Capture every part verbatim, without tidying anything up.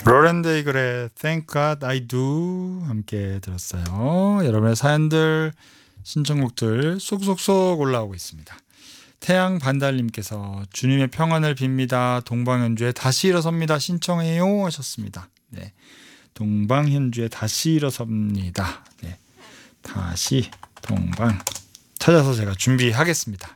로렌데이글의 Thank God I Do 함께 들었어요. 여러분의 사연들, 신청곡들 쏙쏙쏙 올라오고 있습니다. 태양 반달님께서 주님의 평안을 빕니다. 동방현주에 다시 일어섭니다. 신청해요 하셨습니다. 네, 동방현주에 다시 일어섭니다. 네, 다시 동방 찾아서 제가 준비하겠습니다.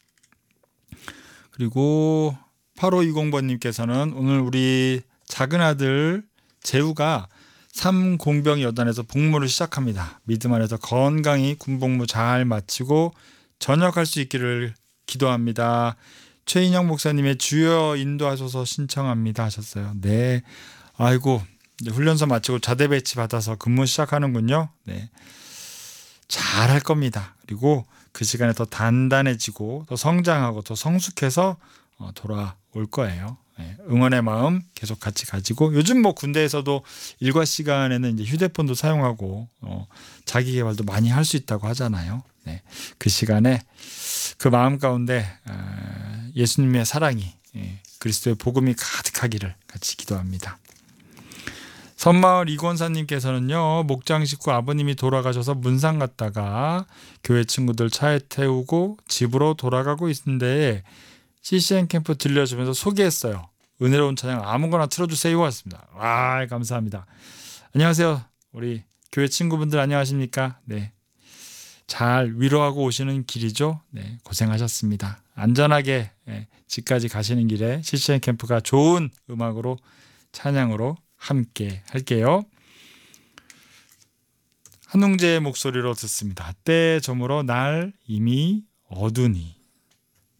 그리고 팔오이공번님께서는 오늘 우리 작은 아들 재우가 삼공병 여단에서 복무를 시작합니다. 믿음 안에서 건강히 군복무 잘 마치고 전역할 수 있기를 기도합니다. 최인영 목사님의 주여 인도하소서 신청합니다 하셨어요. 네, 아이고 이제 훈련소 마치고 자대 배치 받아서 근무 시작하는군요. 네, 잘할 겁니다. 그리고 그 시간에 더 단단해지고 더 성장하고 더 성숙해서 돌아올 거예요. 네, 응원의 마음 계속 같이 가지고, 요즘 뭐 군대에서도 일과 시간에는 이제 휴대폰도 사용하고 어, 자기 개발도 많이 할 수 있다고 하잖아요. 네, 그 시간에 그 마음 가운데 어, 예수님의 사랑이, 예, 그리스도의 복음이 가득하기를 같이 기도합니다. 선마을 이권사님께서는요, 목장 식구 아버님이 돌아가셔서 문상 갔다가 교회 친구들 차에 태우고 집으로 돌아가고 있는데 씨씨엔 캠프 들려주면서 소개했어요. 은혜로운 찬양 아무거나 틀어주세요 왔습니다. 와, 감사합니다. 안녕하세요. 우리 교회 친구분들 안녕하십니까? 네, 잘 위로하고 오시는 길이죠. 네, 고생하셨습니다. 안전하게, 예, 집까지 가시는 길에 씨씨엔 캠프가 좋은 음악으로 찬양으로 함께 할게요. 한웅재의 목소리로 듣습니다. 때 저물어 날 이미 어두니.